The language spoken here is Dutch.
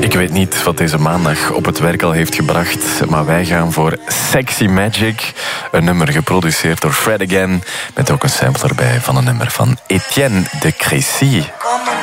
Ik weet niet wat deze maandag op het werk al heeft gebracht, maar wij gaan voor Sexy Magic. Een nummer geproduceerd door Fred Again, met ook een sampler bij van een nummer van Etienne de Crécy.